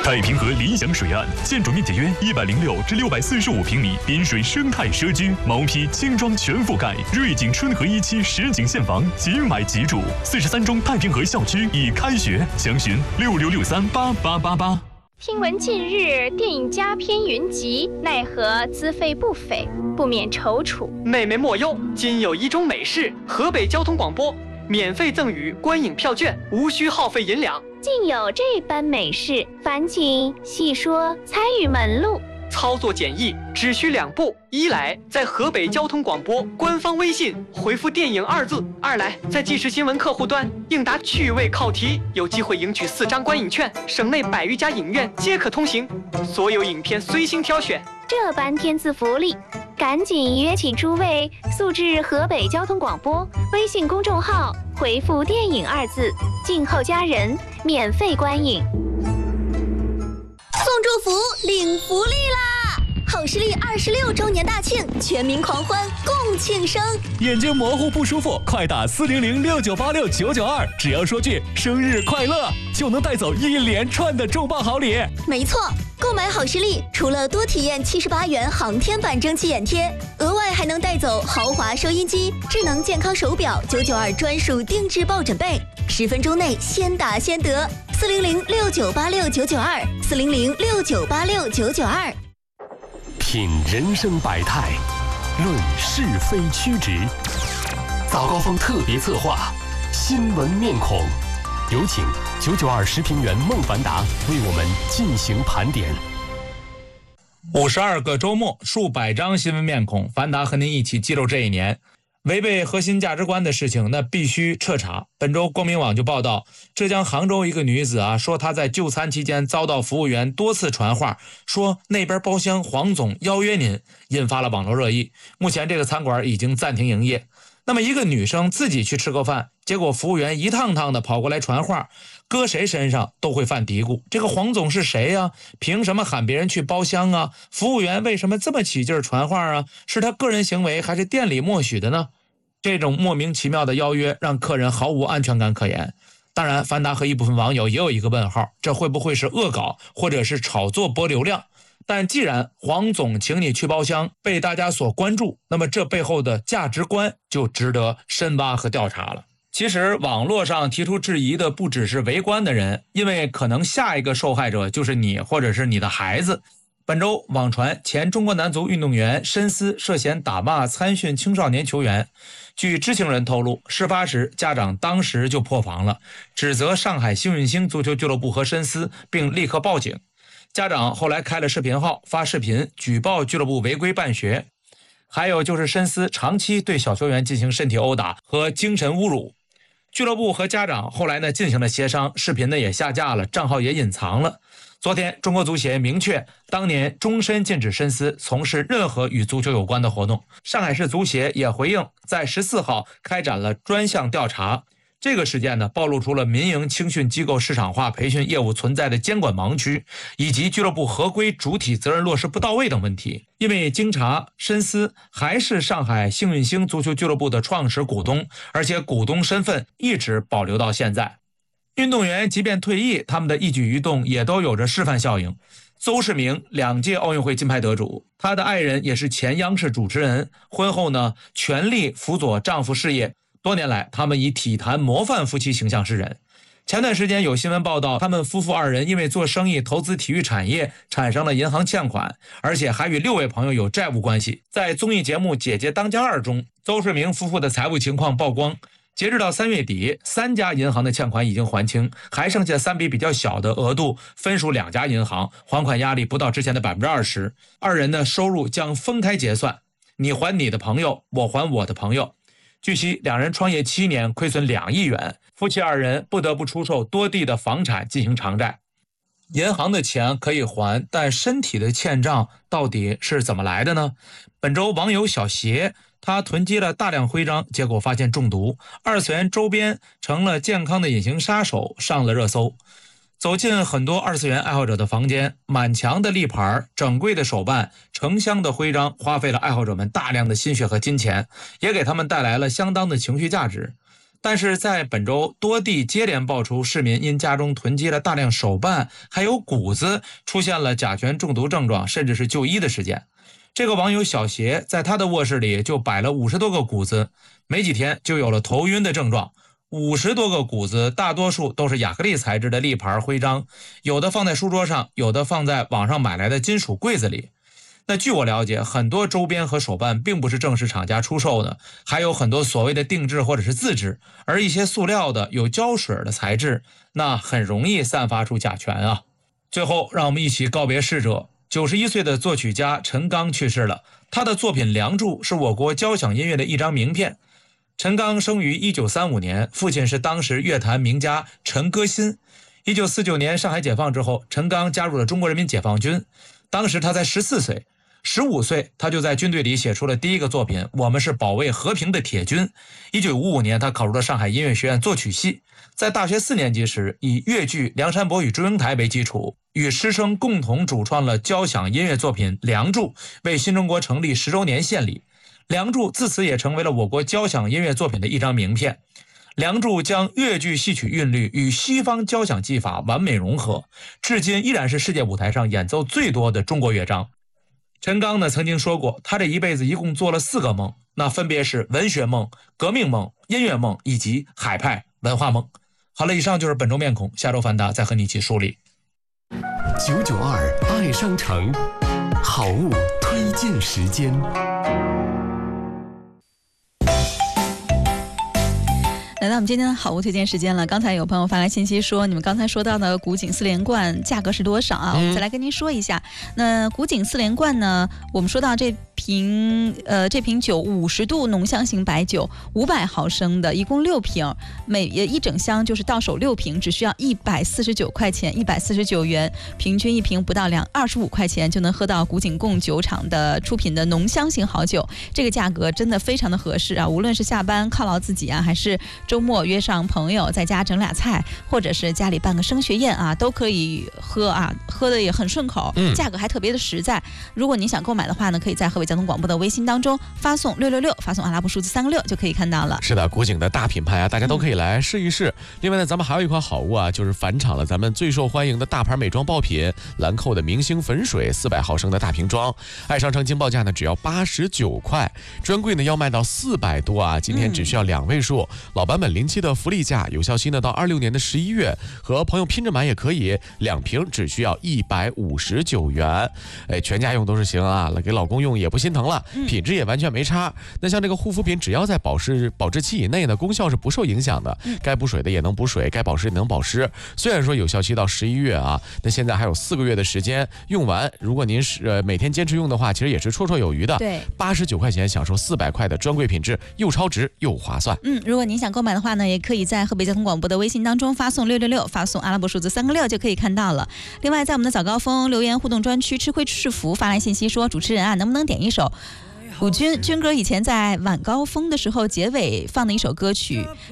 太平河理想水岸，建筑面积约106至645平米，滨水生态社区，毛坯精装全覆盖，瑞景春和1期实景现房，即买即住。43中太平河校区已开学，详询66638888。 听闻近日电影佳片云集，奈何资费不菲，不免踌躇。 妹妹莫忧，今有一种美事，河北交通广播免费赠予观影票券，无需耗费银两。 竟有这般美事，烦请细说参与门路。 操作简易，只需2步：一来在河北交通广播官方微信回复电影2字；二来在即时新闻客户端应答趣味考题，有机会赢取4张观影券，省内100余家影院皆可通行，所有影片随心挑选。 这般天赐福利，赶紧约起诸位速至河北交通广播微信公众号回复电影2字，静候家人，免费观影。 送祝福，领福利啦！好视力26周年大庆，全民狂欢，共庆生。 眼睛模糊不舒服，快打40069869992，只要说句生日快乐，就能带走一连串的重磅好礼。 没错，购买好视力，除了多体验78元航天版蒸汽眼贴，额外还能带走豪华收音机、智能健康手表、992专属定制抱枕被，10分钟内先打先得。400698699240069869992。 品人生百态，论是非曲直。早高峰特别策划，新闻面孔，有请992时评员孟凡达为我们进行盘点。 52个周末，数百张新闻面孔，凡达和您一起记录这一年。违背核心价值观的事情，那必须彻查。本周光明网就报道，浙江杭州一个女子说她在就餐期间遭到服务员多次传话，说那边包厢黄总邀约您，引发了网络热议。目前这个餐馆已经暂停营业。那么一个女生自己去吃个饭，结果服务员一趟趟的跑过来传话，搁谁身上都会犯嘀咕。这个黄总是谁呀？凭什么喊别人去包厢啊？服务员为什么这么起劲传话啊？是他个人行为还是店里默许的呢？这种莫名其妙的邀约让客人毫无安全感可言。当然，凡达和一部分网友也有一个问号，这会不会是恶搞或者是炒作博流量？但既然黄总请你去包厢被大家所关注，那么这背后的价值观就值得深挖和调查了。其实网络上提出质疑的不只是围观的人，因为可能下一个受害者就是你或者是你的孩子。本周网传前中国男足运动员申思涉嫌打骂参训青少年球员。据知情人透露，事发时家长当时就破防了，指责上海幸运星足球俱乐部和申思，并立刻报警。家长后来开了视频号发视频举报俱乐部违规办学。还有就是申思长期对小球员进行身体殴打和精神侮辱。俱乐部和家长后来进行了协商，视频也下架了，账号也隐藏了。昨天中国足协明确当年终身禁止申思从事任何与足球有关的活动。上海市足协也回应，在14号开展了专项调查。这个事件暴露出了民营青训机构市场化培训业务存在的监管盲区，以及俱乐部合规主体责任落实不到位等问题。因为经查，申思还是上海幸运星足球俱乐部的创始股东，而且股东身份一直保留到现在。运动员即便退役，他们的一举一动也都有着示范效应。邹市明2届奥运会金牌得主，他的爱人也是前央视主持人，婚后全力辅佐丈夫事业。多年来，他们以体坛模范夫妻形象示人。前段时间有新闻报道，他们夫妇2人因为做生意投资体育产业，产生了银行欠款，而且还与6位朋友有债务关系。在综艺节目《姐姐当家2》中，邹市明夫妇的财务情况曝光。截止到3月底，3家银行的欠款已经还清，还剩下3笔比较小的额度分属2家银行，还款压力不到之前的20%。2人的收入将分开结算，你还你的朋友，我还我的朋友。据悉，2人创业7年，亏损2亿元，夫妻2人不得不出售多地的房产进行偿债。银行的钱可以还，但身体的欠账到底是怎么来的呢？本周网友小邪，他囤积了大量徽章，结果发现中毒，2次元周边成了健康的隐形杀手，上了热搜。走进很多2次元爱好者的房间，满墙的立牌、整柜的手办、成箱的徽章，花费了爱好者们大量的心血和金钱，也给他们带来了相当的情绪价值。 但是在本周多地接连爆出市民因家中囤积了大量手办还有谷子，出现了甲醛中毒症状，甚至是就医的事件。这个网友小邪在他的卧室里就摆了50多个谷子，没几天就有了头晕的症状。50多个谷子大多数都是亚克力材质的立牌徽章，有的放在书桌上，有的放在网上买来的金属柜子里。那据我了解，很多周边和手办并不是正式厂家出售的，还有很多所谓的定制或者是自制，而一些塑料的有胶水的材质，那很容易散发出甲醛啊。最后让我们一起告别逝者，91岁的作曲家陈刚去世了。他的作品《梁祝》是我国交响音乐的一张名片。陈刚生于1935年，父亲是当时乐坛名家陈歌辛。1949年上海解放之后，陈刚加入了中国人民解放军，当时他才14岁。15岁他就在军队里写出了第一个作品《我们是保卫和平的铁军》。1955年他考入了上海音乐学院作曲系，在大学4年级时以越剧《梁山伯与祝英台》为基础，与师生共同主创了交响音乐作品《梁祝》，为新中国成立10周年献礼。《梁祝》自此也成为了我国交响音乐作品的一张名片。《梁祝》将越剧戏曲韵律与西方交响技法完美融合，至今依然是世界舞台上演奏最多的中国乐章。陈刚呢曾经说过，他这一辈子一共做了4个梦，那分别是文学梦、革命梦、音乐梦以及海派文化梦。好了，以上就是本周面孔，下周凡达再和你一起梳理。 992爱商城好物推荐时间。 来到我们今天的好物推荐时间了。刚才有朋友发来信息说，你们刚才说到的古井4连冠价格是多少啊？我们再来跟您说一下。那古井4连冠呢，我们说到这瓶酒50度浓香型白酒，500毫升的，一共6瓶，每一整箱就是到手6瓶，只需要149块钱，149元，平均一瓶不到25块钱就能喝到古井贡酒厂的出品的浓香型好酒，这个价格真的非常的合适啊！无论是下班犒劳自己啊，还是周末约上朋友在家整俩菜，或者是家里办个升学宴啊，都可以喝啊，喝的也很顺口，价格还特别的实在。如果您想购买的话呢，可以在河北交通广播的微信当中发送666，发送阿拉伯数字3个6就可以看到了。 是的，古井的大品牌啊，大家都可以来试一试。另外呢，咱们还有一款好物啊，就是返场了咱们最受欢迎的大牌美妆爆品兰蔻的明星粉水400毫升的大瓶装，爱商城惊报价呢只要89块，专柜呢要卖到400多啊，今天只需要2位数。老版本07的福利价，有效期呢到26年的11月，和朋友拼着买也可以，2瓶只需要159元，全家用都是行啊，给老公用也不心疼了，品质也完全没差。那像这个护肤品，只要在保质期以内呢，功效是不受影响的，该补水的也能补水，该保湿也能保湿。虽然说有效期到11月啊，那现在还有4个月的时间用完，如果您是每天坚持用的话，其实也是绰绰有余的。 对 ，89块钱享受400块的专柜品质，又超值又划算。 如果您想购买的话呢，也可以在河北交通广播的微信当中发送666，发送阿拉伯数字3个6就可以看到了。另外，在我们的早高峰留言互动专区吃亏是福发来信息说，主持人啊，能不能点一首古军哥以前在晚高峰的时候结尾放的一首歌曲